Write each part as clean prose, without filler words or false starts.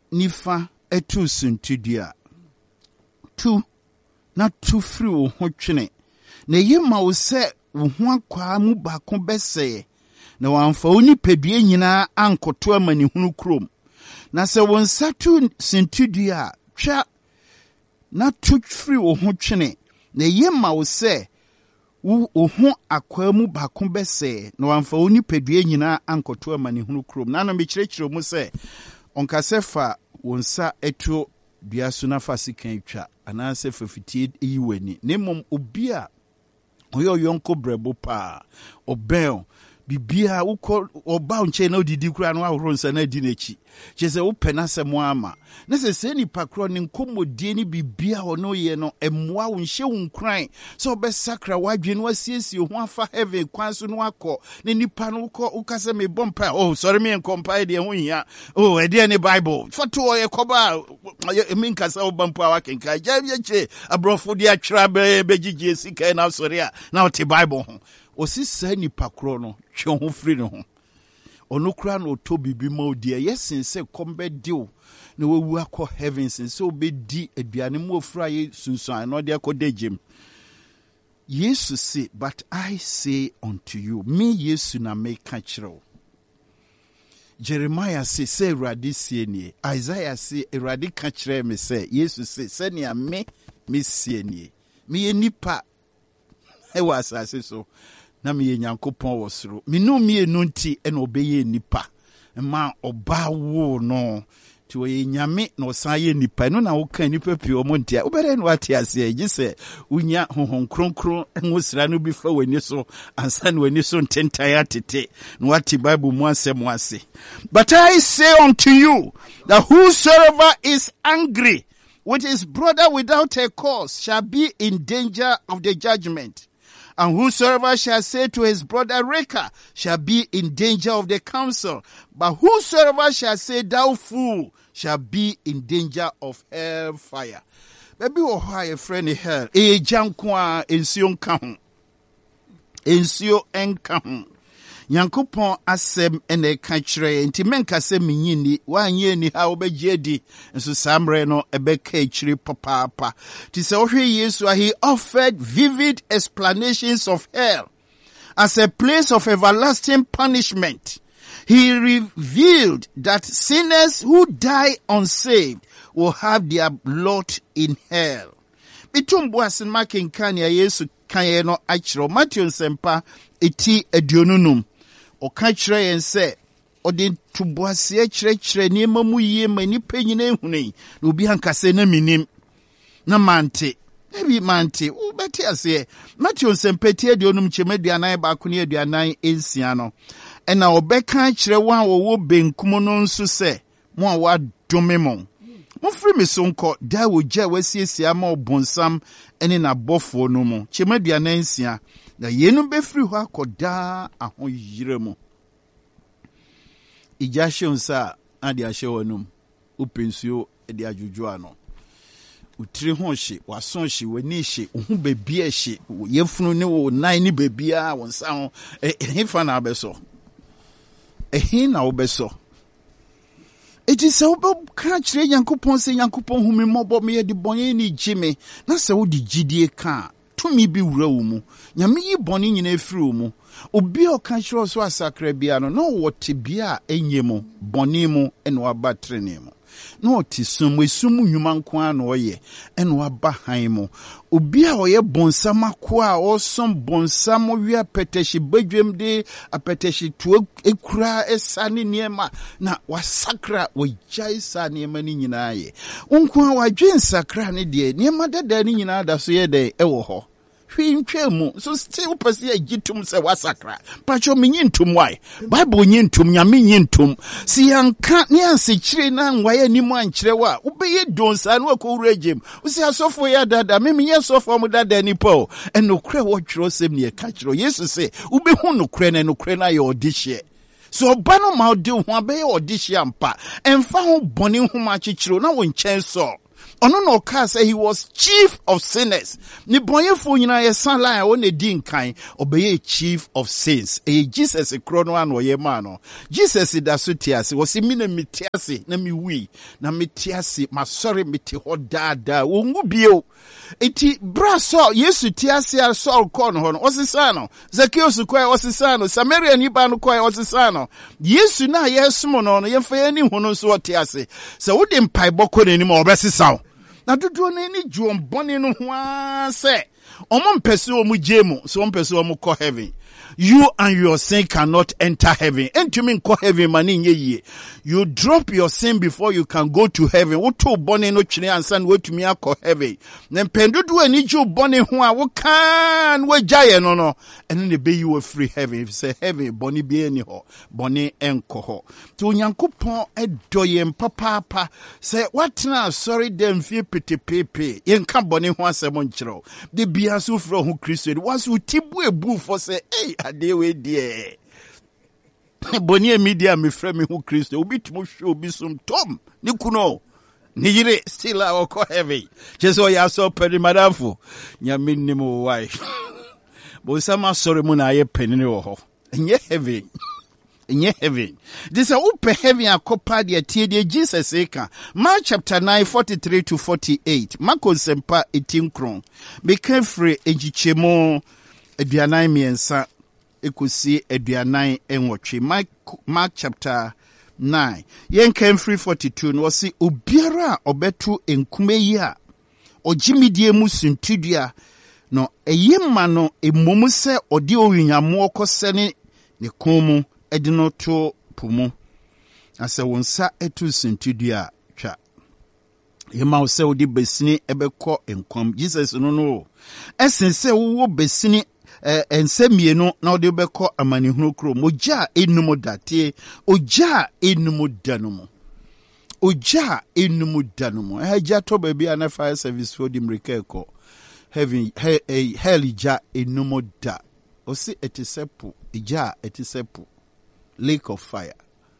nifa etu suntudia. Tu na tu free wo ho twene. Na yema wo se wo ho akwa mu baako bese. Na wamfa oni pedue nyina ankoto amani hunu krom. Na se won satu suntudia twa na tu free wo ho twene. Na yema wo se wo ho akwa mu baako bese. Na wamfa oni pedue nyina ankoto amani hunu krom. Na no me kyerɛkyerɛ mu se onkasefa wonsa etu biaso na fasikan twa ananse fafitie eyiwani nemom obi a oyo yonko brebo pa obel bibia ukọ oba nche na odidi kura no ahoro nsa na di n'echi chese wo pena semo ama na se ni pakro ni nkomodie ni bibia ono ye no emwa wo nhye wo nkran so obesakra wadwe no asiesie ho afa heaven kwan so no akọ ne nipa no ukọ ukase me bompa oh sorry me nkompa de ho hia oh e de ne bible foto ye koba me nkasa wo bompa wa kenka jaye abrofo de atwra begigye sika na sorry a na o te bible ho osisa ni pakro no twe ho free no ho ono kura no to bibi ma odi yesin se kombe deal na wewu akọ heavens se obedi aduane mu ofura ye sunsun no de akodejem Yesu say but I say unto you me Yesu na me ka kire Jeremiah say Erade sie nie Isaiah say Erade ka kire me say Yesu say ne me sie nie me nipa e wa asase so na me Nyankopon wo soro me no me enu nti e na obeye nipa ma oba wo no ti wo nyame na osan ye nipa no na wo kan nipa pi o monti a obere no ate ase agi se unya honhon kronkron enwosira no bi fa wani so ansa na wani so ntentan atete no wati bible mu asem ase but I say unto you that whosoever is angry with his brother without a cause shall be in danger of the judgment. And whosoever shall say to his brother, Reka, shall be in danger of the council. But whosoever shall say, thou fool, shall be in danger of hell fire. Baby, oh, hi, a friend in hell. E jankwa ensio nkahu. Ensio enkahu. Nyankopon asem ene ka kire nti menka se menyini wanye ni ha obejedi nso samre no ebeka kire papa ti se ohwe Yesu he offered vivid explanations of hell as a place of everlasting punishment. He revealed that sinners who die unsaved will have their lot in hell. Bitumbu asen makenkania Yesu kanye no akiro Matthew nsempa eti adionunum oka kire yen se odi tubuase kire ni mamu yie mani panyina ehunei na obi hankase na minim na mante ebi mante u beti ase Matthew nsempeti adionum chemaduanan ba ko ne aduanan ensia no ena obeka kire wan wo benkum no nso se mo a wadome mo free me sonko da wo gya wasiesia ma obonsam ene na bofo no mu chemaduanan ensia na yenu be free ho akoda ahoyire mu ijashe nsa ade ahye wonum upensuo ede ajuju ano utiri ho hye wason hye wani hye ohu bebia hye yefunu ne wo nan ne bebia wonsa ho ehefa na abeso ehin na obeso eti se obka kire Nyankopon se Nyankopon hu me mobo me de bonye ni gime na se wo di gidie ka tumi bi wura wo mu nyame yi bone nyina efiri wo mu obi o ka kire so asakra bia no wote bia enye mu bone mu ene waba trene mu no ti sum nwuma nko a no oye ene waba han mu obi a oye bonsam ako a osom bonsam wi apeteshi badwem de apeteshi to ekura esane niema na wasakra wajai sa niema ni nyina ye nko a wadwen sakra ne de niema dada ni nyina da so ye de ewo ho hwintwemu so still pese agitum se wasakra pacho menyintum why bible nyintum nyame nyintum si yanka ne ansekire na nwaye nimu ankire wa ubeye donsa no akoregem usi asofo ya dada memenye sofo mu dada ni po enokre wo twiro sem ne ka kiro Yesu se ubehu nokre na ye odihye so bano ma odi ho abeye odihye ampa emfa ho bone ho ma kikiro na wo nchen so Ono no ka say he was chief of sinners. Ni bonyefo nyina ye san line wo ne din kan obeye chief of sins. Jesus krono an wo ye ma no. Jesus da so tiase wo si mi na mitiase na mi wi na mitiase masori miti ho dada wo ngu bio. Eti braso Yesu tiase a Saul kon ho no osisano. Zacchaeus kwai osisano. Samaria ni ba no kwai osisano. Yesu na yesumo no ye fa ye ni ho no so tiase. Se wo de mpai boko ne ni ma obesisaw. Na dodo na ni juom bone no ho ase omo mpese omo jemu so mpese omo ko heaven. You and your sin cannot enter heaven. Enti me ko heaven mani nye ye. You drop your sin before you can go to heaven. Wo to bone no twene ansa na wetumi akọ heaven. Na mpendodo ani ju bone ho a wo kan wo gyaye no no. Eno ne be you free heaven. If say heaven bone bi ani ho. Bone enko ho. To Onyankopon edoye mpapapa. Say what na sorry dem fie petepepe. Yenka bone ho asem nkyerɛw. De bia so fro ho Kristo. Was wo tibu ebu for say hey adewe die. Boni media me frɛ me ho Kristo obi tumo hwe obi som tom ni kuno ni yire still a ko heavy jeso ya so pedi madamfo nyame nimo wai bo sama sorry mu na ye penini wo ho nye heavy this a upe heavy akopa de tie de Jesus eka Mark chapter 9 43 to 48 Marko sempa 18 kron be free ejichemo aduanan miensa ekusi aduanan enwotwe Mark chapter 9 yen came free 42 no si obiara obetu enkume yi a ogimidie mu suntudua no eyema no emomu se ode owunyamo okosene ne komu edino to pumu ase wonsa etu suntudua twa yema se odi besini ebekọ enkom Jesus no esense wo besini ensemieno na ode beko amanihunu kro moja enumu date oja enumu danumu eja to baby ana fire service for the mrekeko heaven hell ja enumu da osi etisepu ija etisepu lake of fire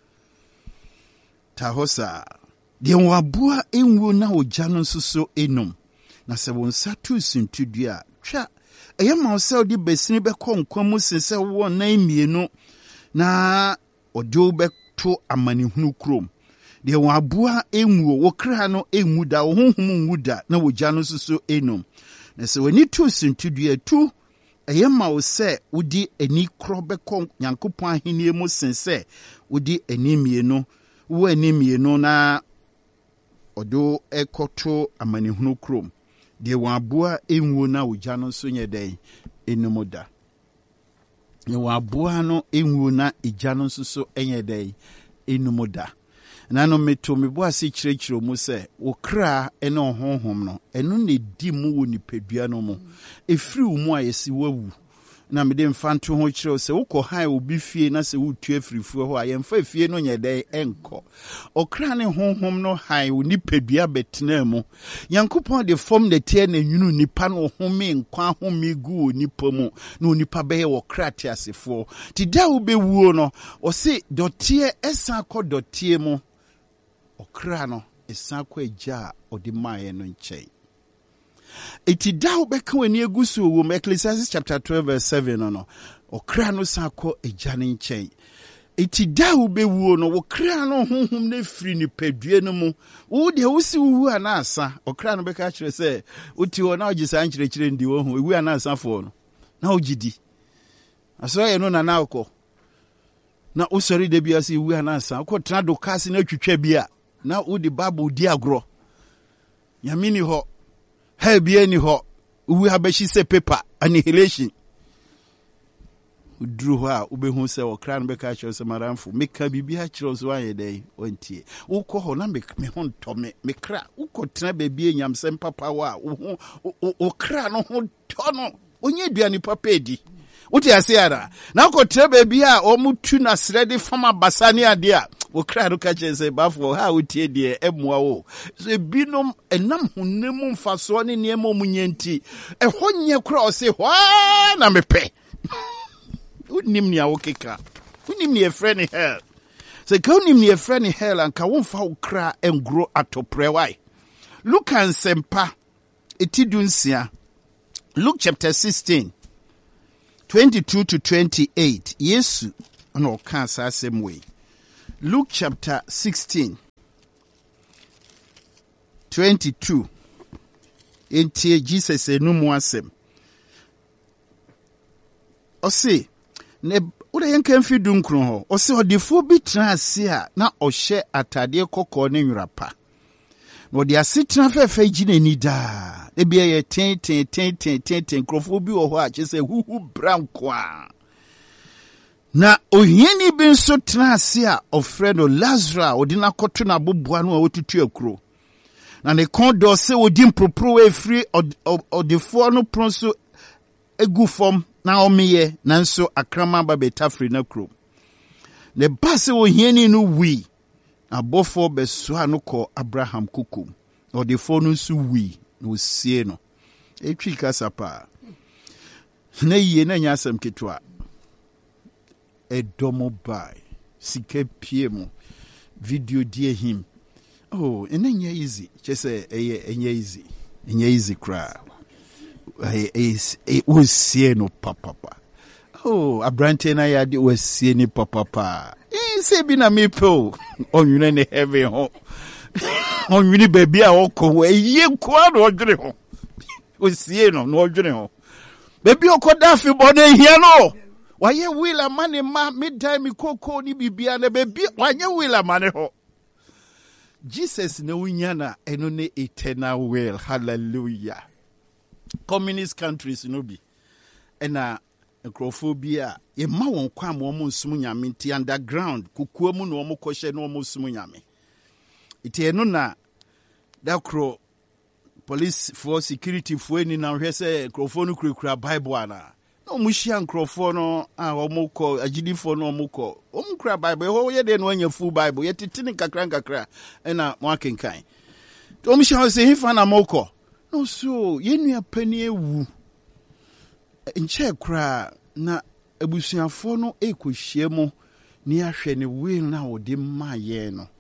tahosa de wabua enwo na oja no nsoso enum na se wonsa tu suntudua twa eyama osel di besini beko nkwamu sese wo na emienu na odo beto amanihunu krom de wabua enwo wo kra no enwu da wo honhom nwu da na wogya no suso enum na se wani tu suntudua tu eyama osel udi eni kro beko Nyankopon ahenie mu sense udi enimienu wo enimienu na odo ekoto amanihunu krom de wabua enwo na ogya no so nye den enumoda ne wabua no enwo na egya no so enye den enumoda na no meto mebo ase kirekiro mu se wo kra ene honhom no eno ne di mu wo nipadua no mu efiri wo mu ayesi wawu na mede mfanto ho kire se wokọ han obi fie na se wotu afirifuo ho ayemfa fie no nyeden enko okra ne honhom no han wo nipadua betena mu Yankopon de form de tie na nwunu nipa no home nkwa home gu nipa mu na onipa be wo kra te asefo ti da wo be wuo no o se dotie esa kọ dotie mu okra no esa kọ eja odi maye no nchei iti dawo beka wani egusu wo Ecclesiastes chapter 12 verse 7 no okra no sako ejane nchen iti dawo be wuo no wo kra no honhom na firi ni padue no mu wo de wo si wu anasa okra no beka kire se uti wo na ogisa nkirekire ndi wo hu wu anasa fo no na ogidi aso ye no na na akọ na usori de bia si wu anasa akọ tena do kasi na twetwa bia na wo de bible di agro yamini ho Hebie ni ho uwe habeshi se paper annihilation udru ho a ubehu se wo kran beka cho se maramfo meka bibia kiro so aye dai ontie ukọ ho na me ho ntome me kra ukọ tena bebie nyamsem papa wa o kra no ho tono onye duani papa edi uti ase ara na ukọ tena bebia o mutu na sredi fama basani ade a wo kra no ka chese bafo ha utie de emwa wo so binom enam honnem mfaso ne ne mo munyenti ehonye kra o se hwa na mepe unim ni awokeka unim ni efreni hell so ka unim ni efreni hell anka wo mfa wo kra engro atopre wai Luke and Sempa etidunsia. Luke chapter 16 22 to 28. Yesu no can say same way. Luke chapter 16 22. Enti Jesus enum asem. Ose ne ura yenkan fi dunkron ho. Ose odifo bi tran ase a na ohye atade kokko ne nwrapa. No de asitran fefe gine ni da. E bia ye ten krofo bi wo ho a chese huhu branko a. Na ohiani bi nso tran ase a ofre no Lazarus odina koto na boboa no a wotutu akuro. Na ne kondo se odi mpropro e free odefo no pronso egu fom na omeye nanso akrama ba betafri na kro. Ne base ohiani no wi abofo beso anoko Abraham kukum. Odefo no nso wi no sie no. Etwi kasa pa. Na yie na nyasam ketwa. Edomo bai sike piemo video die him. Oh, enye easy. Chese enye easy. Enye easy cry. Was see no papa. Oh, abrante na ya was see ni papa. Say bi na me po. On you ne heavy ho. On you ni baby a oko ye kwa no odwene ho. Was see no odwene ho. Baby okoda fi bode hia no. Waye will a man ma midtime koko ni bibia na baby waye will a man ho. Jesus no unyana eno ne eternal will. Hallelujah. Communist countries no be. Ena necrophobia ye ma won kwa mo nsum nyame nti underground kukuo mu no mo kohye no mo sum nyame. Iti eno na dakro police for security for ni na hwe se necropho no kura Bible ana. No mo hia necropho no a mo ko agidifo no mo ko. O mo kura Bible ho ye de no anya full Bible ye titini kakra ena mo akenkan. To mo hia se hifa na mo ko. No so yenua pani ewu. Nche kura na ebusuafo no ekohie mu ni ahwe ne will na odi maye no.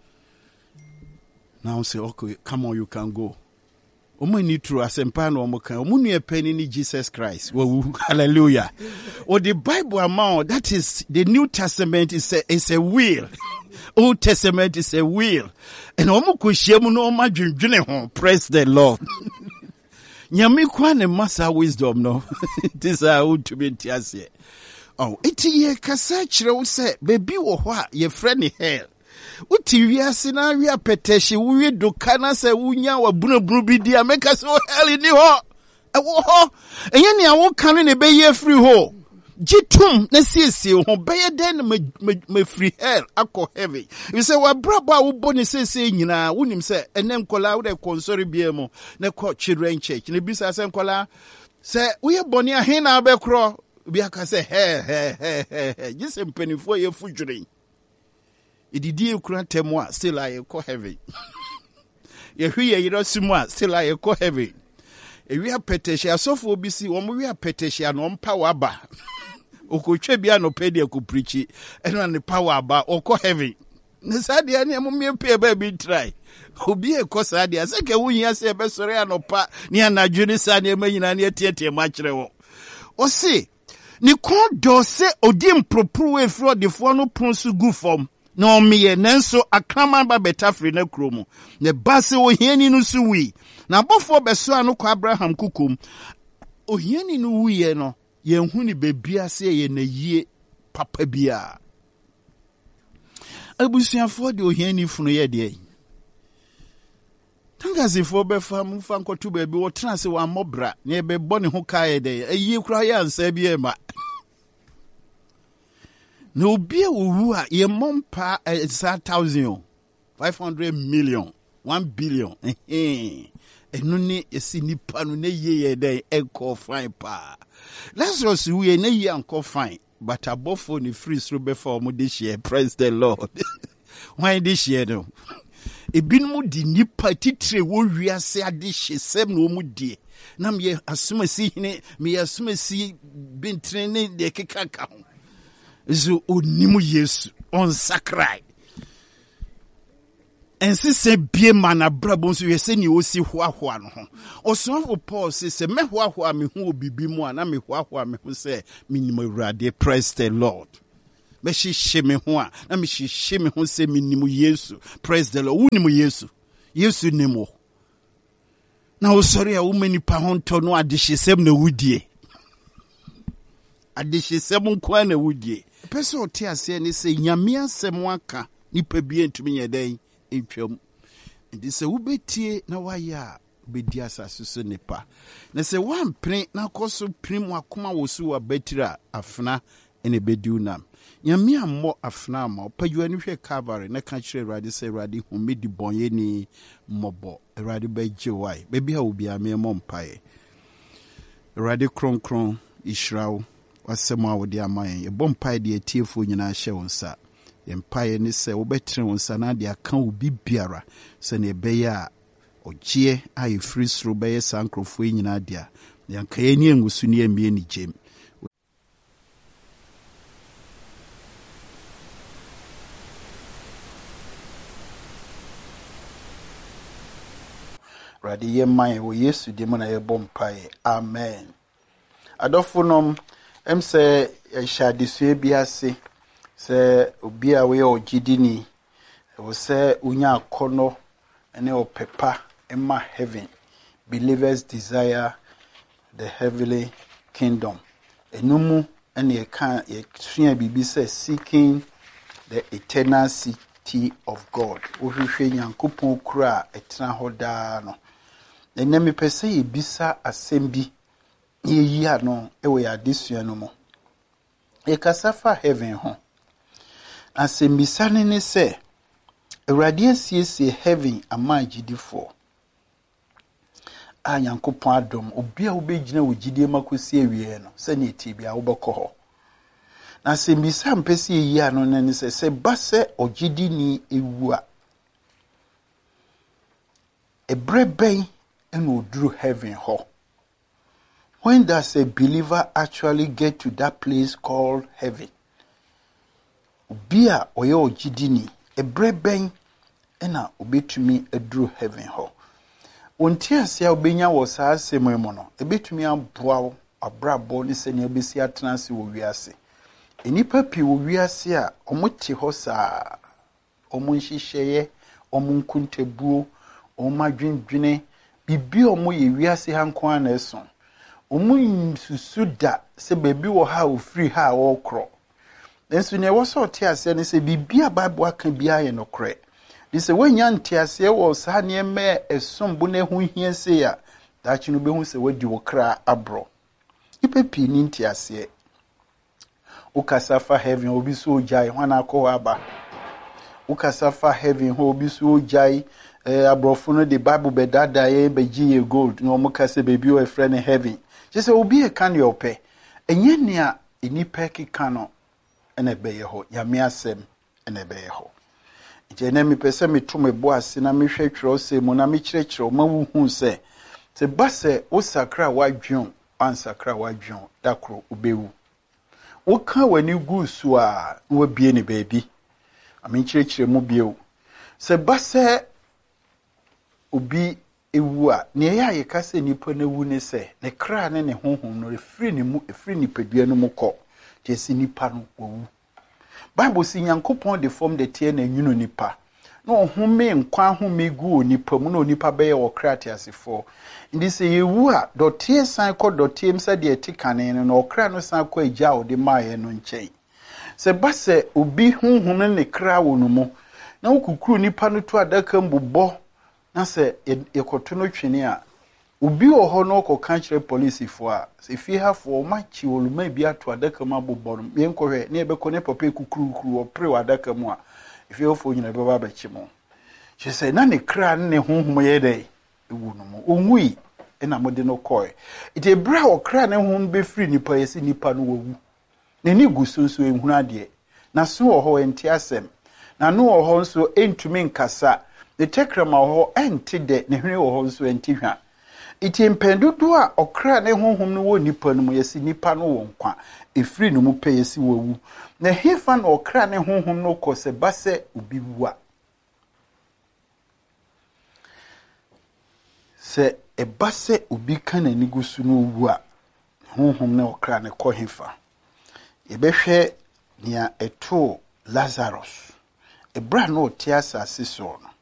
Now say okay, come on, you can go. Omani true asempa no omokan. Omunua pani ni Jesus Christ. Hallelujah. Or the Bible amount, that is the New Testament is a will. Old Testament is a will. And omokohie mu no omadwendwene ho. Praise the Lord. Nyame kwa ne masa wisdom no. This are old to be tiase. Oh, iti ye kasa kire wo se baby wo ho a ye friend hell. Uti wiase na wi apetehye wo wi doka na se wunya wa bunabunu bi dia meka so hell ni ho. Ewo ho. Enye ne awo kan ne be ye free ho. Jitum na siesie ho be ye den me free hell akọ heaven. You say wa brabo a wo boni siesie nyina wonim se enem kola wo de konsori bia mu na ko children church ne bisa se kola se wo ye boni a he na be kro bi aka se he jise mpanifo ye fudwure ididi ekura temo a still I ko heaven. Ye hwi ye yiro simu a still I ko heaven. E wi apetehia sofo bi si wo mo wi apetehia no mpa waba. Okotwe bia no pedi ku preach eno ne power aba oko heaven. Ne sadia ne mo mpe ba bi try. Obi e ko sadia se ke wunya se be sore anopa ne anadwo ne sadia manyina ne tietie ma kire wo. O se ni kondo se odi mpropro we fro defo no pronsu gu fom. No miye nenso akrama ba betafri na kromu. Ne base ohiani no su wi. Na bofo beso anu kwa Abraham kukum. Ohiani no wiye no yenhu ni bebia se ye na yie papa bia. Abusuafo de ohiani funu ye de. Tangazifo be fam fa nkotu bebi wo transe wa mobra na ebe bone ho kae de ayi kura ya nsa bi ema. No be wu a ye mompa 1,000 500 million 1 billion enu ni esi nipa no na ye de enko fine pa. Lazarus we na ye enko fine but abofo ni free through before mo this year. Praise the Lord. Why this year no? Ebinmu di nipa titre wo wiase ade hyesem no mu die. Na me asumasi ne me asumasi bintre ne de kekaka ho. Zo onimu Yesu on sakrai. ensise bie mana brabo nso yese ni osi hoahoa no ho osofo Paul se me hoahoa me ho obibi mu ana me hoahoa me ho se minimo Awurade. Praise the Lord. Me hihye me ho a na me hihye me ho se minimo Yesu. Praise the Lord. Wunimu Yesu nimo na osori a womani pa ho nto no adehyesem na wudie adehyesem nko na wudie pese ote ase ne se nyame asem aka nipa bi entumi yeden entwam ndi se wubetie na waya bedi asase so nipa na se wampre na koso prim akoma wosu wa betira afna ene bedunam nyame ammo afna ma pajuwa ni hwe Calvary na ka kire Awurade se Awurade humidi bonye ni mobo Awurade beje wai bebi ha obi amemo mpae Awurade kronkron israel wasema wodi amayen ye bompae de atiefo nyina hye wonsa ye mpae ni se wobetre wonsa na de aka obi biara se ne beya ogie ayi free sro beye sankrofo nyina dia yanka ye ni engusu ni emie ni jem Radi ye maye wo Yesu di na ye bompae. Amen. Adofunom emse yashadisue biase se obi a we ogidini wo se unya akono ene opepa ema heaven. Believers desire the heavenly kingdom. Enumu ene ye kan ye tria bibi se seeking the eternal city of God. Ohwehwe Nyankopon kura etena hoda no. Enemi pese yebisa asembi yeyi ano ewe ya disua no mo. Kasafa heaven ho. Asembisa ne se Awurade asiesie heaven ama gidifo. A Nyankopon adom obi a wobegyina wogidie makosi awie no se ne tibia wobekọ ho. Na asembisa mpese yeyi ano ne se base ogidi ni ewu a ebreben and will drew heaven ho. When does a believer actually get to that place called heaven? Ubia oyo ojidini ebreben ena obetumi drew heaven ho. Onti ase a obenya wo saa asem mu no ebetumi aboa wo abrabo ne se ne obesi atenase wo wiase. Enipa pi wo wiase a omote ho saa omonhihye omonkuntebuo omadwendwene bibi omo ye wiase hanko ana eso omo susuda se bebi wo ha ofiri ha wo kro enso ne wo so te ase ne se bibi a Bible aka bia ye no kre de se wanya nte ase wo sa ne me esombo na hu hia se ya da chi no be hu se wadi wo kra abro ipepi ni nte ase ukasafa heaven obi so jai hwana akọ aba ukasafa heaven ho obi so jai abrofo no the Bible be dada ye beji ye gold no mo kase bebi o friend heaven je se obi e kan yo pe enye nea enipa keka no ene be ye ho ya me asem ene be ye ho je na mi pese mi to me bo ase na mi hwetwero se mo na mi kyerɛkyerɛ ma wu hu se base o sakra wadwon ansakra wadwon dakro obewu wo ka wani gusu a wo bie ne baabi ami kyerɛkyerɛ mu bie se base obi ewu a ne ya ye kase nipa na wu ne se ne kra ne ne honhom no efiri ne mu efiri nipadua no mu kɔ te si nipa no wu Bible si Nyankopɔn de form de tie na nwunu nipa na ohome nkwa home gu nipa mu na onipa bɛyɛ wɔ kra te asefo ndi se yewu a dɔtie san kɔ dɔtie msa de etikane no na ɔkra no san kɔ agya o de maaye no nkyɛn se base obi honhom ne kra wɔ no mu na ukukuru nipa no to adaka mbobɔ na se yekoto no twene a obi wo ho no ko kan kyerɛ police fo a se fi hafo ma chi oluma bi ato adaka ma bobɔ no me nkɔhwɛ na ebekɔ ne papa kukuru opre wa adaka mu a fi hafo nyina beba ba chi mo she say na ne kra ne honhom ye dai ewu no mo onwui na mode no kɔe ite bra o kra ne honhom be free nipa yesi nipa no wawu ne ni gusunso ehunu ade na so wo ho enti asɛm na no wo ho nso entumi nkasa the tekrama ho enti de ne hwene wo ho nso enti hwa iti mpendudu a okra ne honhom no wo nipa no mu yesi nipa no wo nkwa efiri no mu pe yesi wawu na hefa no okra ne honhom no kɔ se base obi wu a sɛ ɛba sɛ obi ka n'ani gu so no wu a honhom ne ɔkra ne kɔ hefa yɛbɛhwɛ nea ɛtoo Lazarus ebra no ɔte asase so no